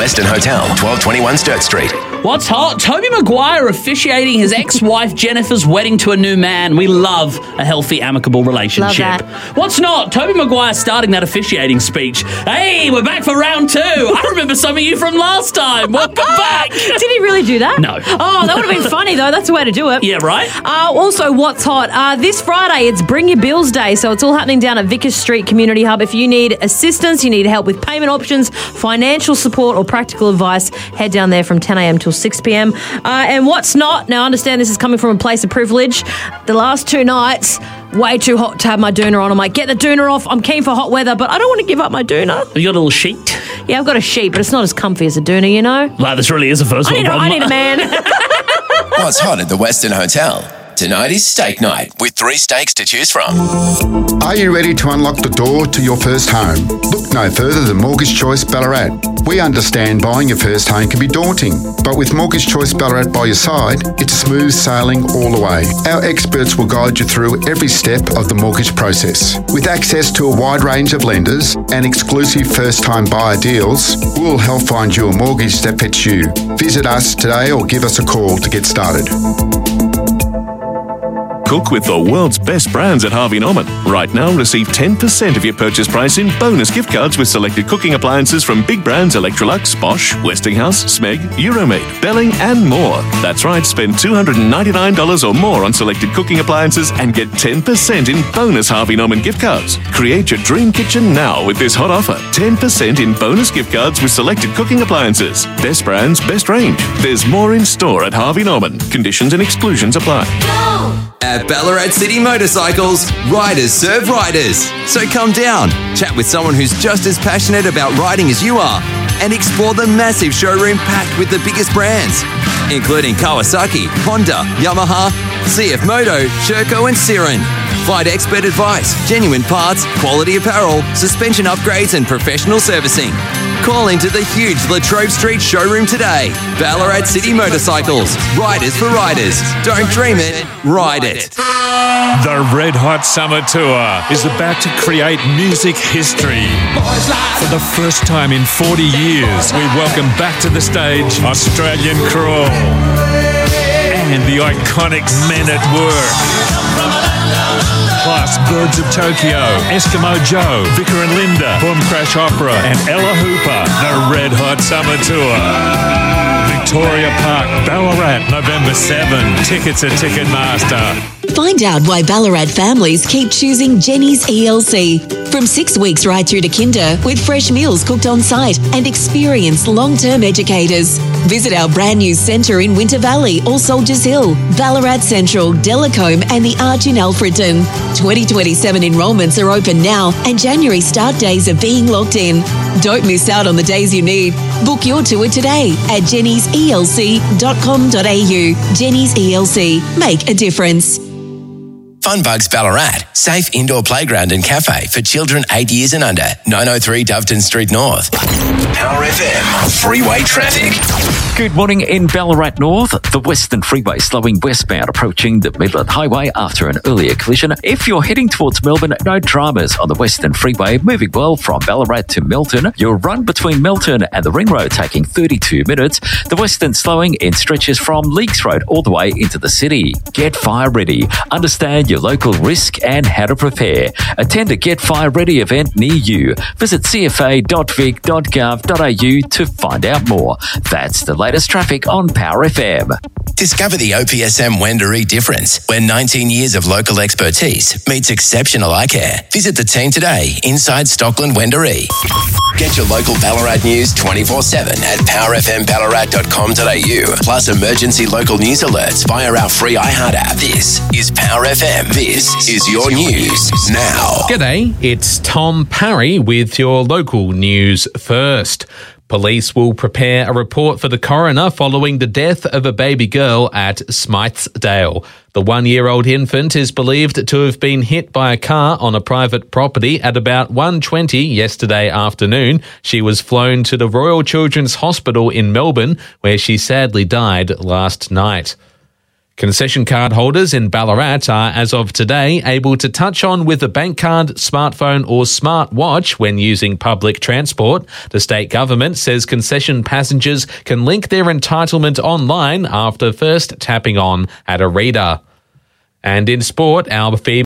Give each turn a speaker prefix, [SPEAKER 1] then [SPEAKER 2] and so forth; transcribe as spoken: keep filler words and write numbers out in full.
[SPEAKER 1] Western Hotel, twelve twenty-one Sturt Street.
[SPEAKER 2] What's hot? Toby Maguire officiating his ex-wife Jennifer's wedding to a new man. We love a healthy, amicable relationship.
[SPEAKER 3] Love that.
[SPEAKER 2] What's not? Toby Maguire starting that officiating speech. Hey, we're back for round two. I remember some of you from last time. Welcome back.
[SPEAKER 3] Did he really do that?
[SPEAKER 2] No.
[SPEAKER 3] Oh, that would have been funny, though. That's the way to do it.
[SPEAKER 2] Yeah, right?
[SPEAKER 3] Uh, also, what's hot? Uh, this Friday, it's Bring Your Bills Day, so it's all happening down at Vickers Street Community Hub. If you need assistance, you need help with payment options, financial support or practical advice, head down there from ten a.m. till six p.m. Uh, and what's not? Now, I understand this is coming from a place of privilege. The last two nights, way too hot to have my doona on. I'm like, get the doona off. I'm keen for hot weather, but I don't want to give up my doona.
[SPEAKER 2] You got a little sheet?
[SPEAKER 3] Yeah, I've got a sheet, but it's not as comfy as a doona, you know?
[SPEAKER 2] Wow, this really is a first
[SPEAKER 3] I
[SPEAKER 2] world
[SPEAKER 3] need, a,
[SPEAKER 2] problem.
[SPEAKER 3] I need a man.
[SPEAKER 1] What's hot at the Western Hotel? Tonight is steak night with three steaks to choose from.
[SPEAKER 4] Are you ready to unlock the door to your first home? Look no further than Mortgage Choice Ballarat. We understand buying your first home can be daunting, but with Mortgage Choice Ballarat by your side, it's smooth sailing all the way. Our experts will guide you through every step of the mortgage process. With access to a wide range of lenders and exclusive first-time buyer deals, we'll help find you a mortgage that fits you. Visit us today or give us a call to get started.
[SPEAKER 5] Cook with the world's best brands at Harvey Norman. Right now, receive ten percent of your purchase price in bonus gift cards with selected cooking appliances from big brands Electrolux, Bosch, Westinghouse, Smeg, Euromade, Belling and more. That's right, spend two hundred ninety-nine dollars or more on selected cooking appliances and get ten percent in bonus Harvey Norman gift cards. Create your dream kitchen now with this hot offer. ten percent in bonus gift cards with selected cooking appliances. Best brands, best range. There's more in store at Harvey Norman. Conditions and exclusions apply.
[SPEAKER 6] At Ballarat City Motorcycles, riders serve riders. So come down, chat with someone who's just as passionate about riding as you are, and explore the massive showroom packed with the biggest brands, including Kawasaki, Honda, Yamaha, C F Moto, Sherco and Siren. Find expert advice, genuine parts, quality apparel, suspension upgrades and professional servicing. Call into the huge Latrobe Street showroom today. Ballarat City Motorcycles. Riders for riders. Don't dream it, ride it.
[SPEAKER 7] The Red Hot Summer Tour is about to create music history. For the first time in forty years, we welcome back to the stage Australian Crawl and the iconic Men at Work. Plus Birds of Tokyo, Eskimo Joe, Vicar and Linda, Boom Crash Opera and Ella Hooper. The Red Hot Summer Tour. Victoria Park, Ballarat, November seventh. Tickets at Ticketmaster.
[SPEAKER 8] Find out why Ballarat families keep choosing Jenny's E L C. From six weeks right through to kinder with fresh meals cooked on site and experienced long-term educators. Visit our brand new centre in Winter Valley or Soldiers Hill, Ballarat Central, Delacombe and the Arch in Alfredton. twenty twenty-seven enrolments are open now and January start days are being locked in. Don't miss out on the days you need. Book your tour today at jennys e l c dot com dot a u. Jenny's E L C. Make a difference.
[SPEAKER 1] Funbugs Ballarat, safe indoor playground and cafe for children eight years and under. nine oh three Doveton Street North. Power F M, freeway traffic.
[SPEAKER 9] Good morning in Ballarat North. The Western Freeway slowing westbound approaching the Midland Highway after an earlier collision. If you're heading towards Melbourne, no dramas on the Western Freeway. Moving well from Ballarat to Milton. Your run between Milton and the Ring Road taking thirty-two minutes. The Western slowing in stretches from Leakes Road all the way into the city. Get fire ready. Understand your local risk and how to prepare. Attend a Get Fire Ready event near you. Visit c f a dot vic dot gov dot a u to find out more. That's the latest traffic on Power F M.
[SPEAKER 1] Discover the O P S M Wendouree difference, where nineteen years of local expertise meets exceptional eye care. Visit the team today inside Stockland Wendouree. Get your local Ballarat news twenty-four seven at power f m ballarat dot com dot a u. Plus emergency local news alerts via our free iHeart app. This is Power F M. This is your news now.
[SPEAKER 10] G'day, it's Tom Parry with your local news first. Police will prepare a report for the coroner following the death of a baby girl at Smythesdale. The one-year-old infant is believed to have been hit by a car on a private property at about one twenty yesterday afternoon. She was flown to the Royal Children's Hospital in Melbourne, where she sadly died last night. Concession card holders in Ballarat are, as of today, able to touch on with a bank card, smartphone or smartwatch when using public transport. The state government says concession passengers can link their entitlement online after first tapping on at a reader. And in sport, our female